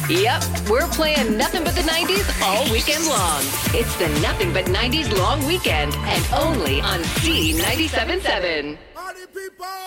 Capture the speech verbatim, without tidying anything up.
Yep, we're playing nothing but the nineties all weekend long. It's the Nothing But nineties Long Weekend, and only on C ninety-seven point seven. Party people!